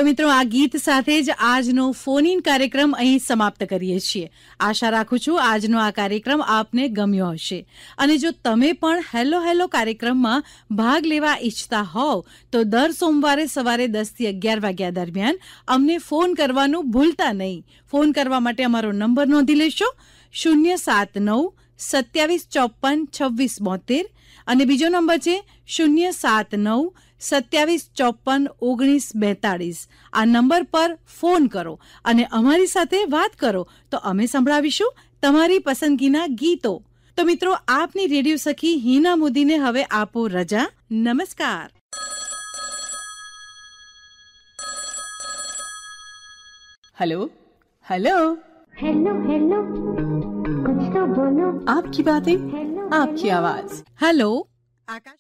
મિત્રો, આ ગીત સાથે જ આજનો ફોન ઇન કાર્યક્રમ અહીં સમાપ્ત કરીએ છીએ. આશા રાખું છું આજનો આ કાર્યક્રમ આપને ગમ્યો હશે. અને જો તમે પણ હેલો હેલો કાર્યક્રમમાં ભાગ લેવા ઈચ્છતા હોવ તો દર સોમવારે સવારે 10 થી 11 વાગ્યા દરમિયાન અમને ફોન કરવાનું ભૂલતા નહીં. ફોન કરવા માટે અમારો નંબર નોંધી લેશો 079 2754 2672 અને બીજો નંબર છે 079 2754 1942. આ નંબર પર ફોન કરો અને અમારી સાથે વાત કરો તો અમે સંભળાવીશું તમારી પસંદગીના ગીતો. તો મિત્રો, આપની રેડિયો સખી હિના મોદીને હવે આપો રજા. નમસ્કાર. हेलो हेलो हेलो हेलो कुछ तो बोलो. आपकी बातें आपकी आवाज. હેલો આકાશ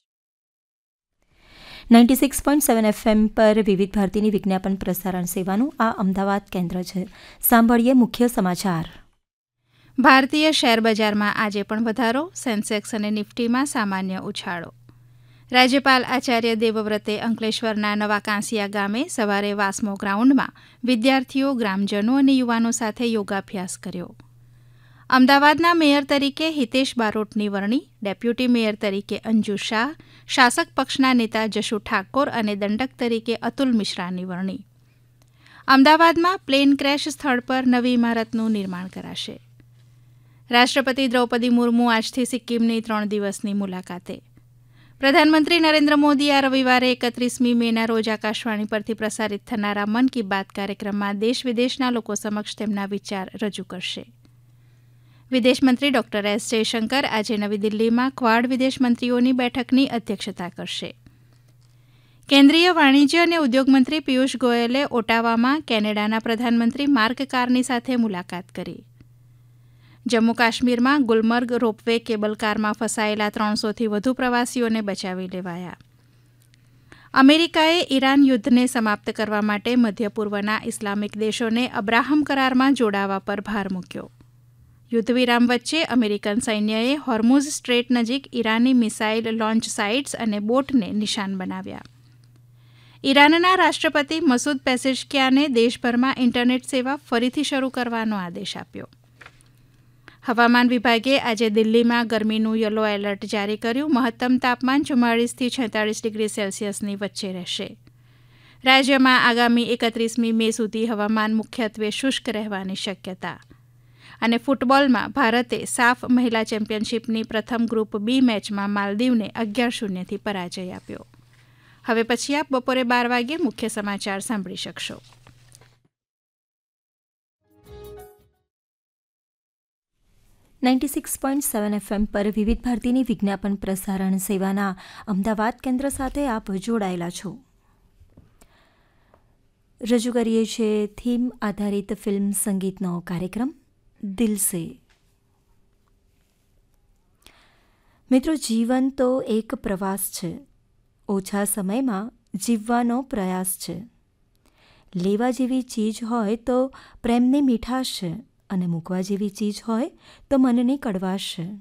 96.7 FM પર વિવિધ ભારતીની વિજ્ઞાપન પ્રસારણ સેવાનું આ અમદાવાદ કેન્દ્ર છે. સાંભળીએ મુખ્ય સમાચાર. ભારતીય શેરબજારમાં આજે પણ વધારો, સેન્સેક્સ અને નિફ્ટીમાં સામાન્ય ઉછાળો. રાજ્યપાલ આચાર્ય દેવવ્રતે અંકલેશ્વરના નવા કાંસિયા ગામે સવારે વાસ્મો ગ્રાઉન્ડમાં વિદ્યાર્થીઓ, ગ્રામજનો અને યુવાનો સાથે યોગાભ્યાસ કર્યો. અમદાવાદના મેયર તરીકે હિતેશ બારોટની વરણી, ડેપ્યુટી મેયર તરીકે અંજુ શાહ, શાસક પક્ષના નેતા જશુ ઠાકોર અને દંડક તરીકે અતુલ મિશ્રાની વરણી. અમદાવાદમાં પ્લેન ક્રેશ સ્થળ પર નવી ઇમારતનું નિર્માણ કરાશે. રાષ્ટ્રપતિ દ્રૌપદી મુર્મુ આજથી સિક્કિમની 3 દિવસની મુલાકાતે. પ્રધાનમંત્રી નરેન્દ્ર મોદી આ રવિવારે 31મી મેના રોજ આકાશવાણી પરથી પ્રસારિત થનારા મન કી બાત કાર્યક્રમમાં દેશ વિદેશના લોકો સમક્ષ તેમના વિચાર રજૂ કરશે. વિદેશમંત્રી ડોક્ટર એસ જયશંકર આજે નવી દિલ્હીમાં ક્વાડ વિદેશમંત્રીઓની બેઠકની અધ્યક્ષતા કરશે. કેન્દ્રીય વાણિજ્ય અને ઉદ્યોગમંત્રી પિયુષ ગોયલે ઓટાવામાં કેનેડાના પ્રધાનમંત્રી માર્ક કાર્ની સાથે મુલાકાત કરી. જમ્મુ કાશ્મીરમાં ગુલમર્ગ રોપવે કેબલ કારમાં ફસાયેલા 300થી વધુ પ્રવાસીઓને બચાવી લેવાયા. અમેરિકાએ ઈરાન યુદ્ધને સમાપ્ત કરવા માટે મધ્ય પૂર્વના ઇસ્લામિક દેશોને અબ્રાહમ કરારમાં જોડાવા પર ભાર મૂક્યો. યુદ્ધવિરામ વચ્ચે અમેરિકન સૈન્યએ હોર્મુઝ સ્ટ્રેટ નજીક ઈરાની મિસાઇલ લોન્ચ સાઇટ્સ અને બોટને નિશાન બનાવ્યા. ઈરાનના રાષ્ટ્રપતિ મસૂદ પેઝેશ્કિયાને દેશભરમાં ઇન્ટરનેટ સેવા ફરીથી શરૂ કરવાનો આદેશ આપ્યો. હવામાન વિભાગે આજે દિલ્હીમાં ગરમીનું યલો એલર્ટ જારી કર્યું. મહત્તમ તાપમાન 44થી 46 ડિગ્રી સેલ્સિયસની વચ્ચે રહેશે. રાજ્યમાં આગામી 31મી મે સુધી હવામાન મુખ્યત્વે શુષ્ક રહેવાની શક્યતા. અને ફૂટબોલમાં ભારતે સાફ મહિલા ચેમ્પિયનશીપની પ્રથમ ગ્રુપ બી મેચમાં માલદીવને 11-0થી પરાજય આપ્યો. હવે પછી આપ બપોરે 12 વાગ્યે મુખ્ય સમાચાર સાંભળી શકશો. FM પર વિવિધ ભારતીની વિજ્ઞાપન પ્રસારણ સેવાના અમદાવાદ કેન્દ્ર સાથે આપ જોડાયેલા છો. રજૂ કરીએ છીએ થીમ આધારિત ફિલ્મ સંગીતનો કાર્યક્રમ દિલ સે. મિત્રો, જીવન તો એક પ્રવાસ છે. ઓછા સમયમાં જીવવાનો પ્રયાસ છે. લેવા જેવી ચીજ હોય તો પ્રેમની મીઠાશ છે અને મૂકવા જેવી ચીજ હોય તો મનની કડવાશ છે.